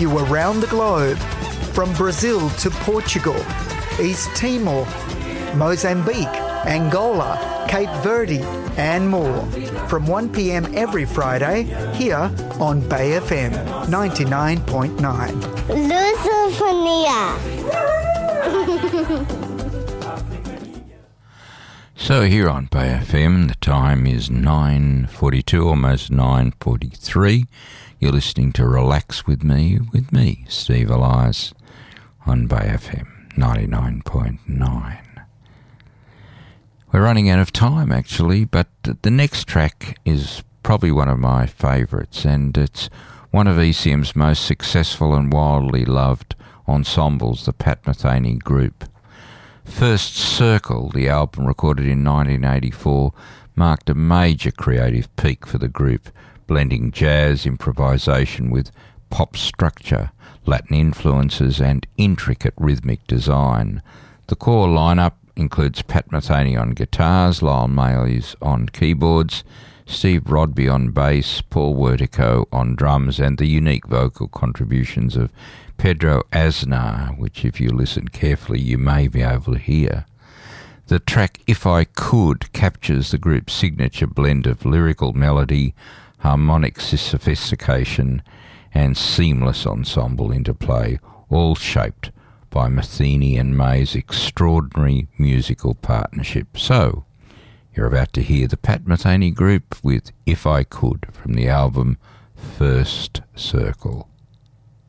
take you around the globe, from Brazil to Portugal, East Timor, Mozambique, Angola, Cape Verde, and more. From 1 p.m. every Friday, here on Bay FM 99.9. So here on Bay FM, the time is 9:42, almost 9:43. You're listening to Relax with me, Steve Elias, on Bay FM 99.9. We're running out of time, actually, but the next track is probably one of my favourites, and it's one of ECM's most successful and wildly loved ensembles, the Pat Metheny Group. First Circle, the album recorded in 1984, marked a major creative peak for the group, blending jazz improvisation with pop structure, Latin influences and intricate rhythmic design. The core lineup includes Pat Metheny on guitars, Lyle Mayles on keyboards, Steve Rodby on bass, Paul Wertico on drums, and the unique vocal contributions of Pedro Aznar, which if you listen carefully you may be able to hear. The track If I Could captures the group's signature blend of lyrical melody, harmonic sophistication, and seamless ensemble interplay, all shaped by Metheny and May's extraordinary musical partnership. So, you're about to hear the Pat Metheny Group with If I Could from the album First Circle.